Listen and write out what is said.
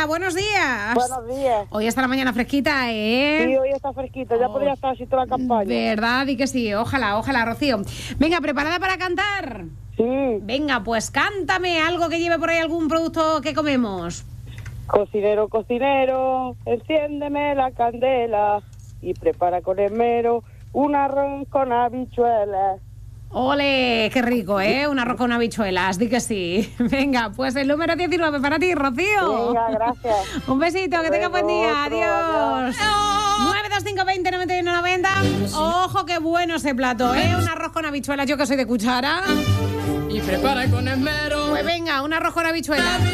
Hola, buenos días. Buenos días. Hoy está la mañana fresquita, ¿eh? Sí, hoy está fresquita, ya podría estar así toda la campaña. ¿Verdad? Y que sí, ojalá, Rocío. Venga, ¿preparada para cantar? Sí. Venga, pues cántame algo que lleve por ahí algún producto que comemos. Cocinero, cocinero, enciéndeme la candela y prepara con esmero un arroz con habichuelas. ¡Ole! ¡Qué rico, eh! Un arroz con habichuelas, di que sí. Venga, pues el número 19 para ti, Rocío. Venga, gracias. Un besito, que tenga buen día. Adiós. 925 20 91 90. Ojo, qué bueno ese plato, ¿eh? Un arroz con habichuelas, yo que soy de cuchara. Y prepara con esmero. Pues venga, un arroz con habichuelas.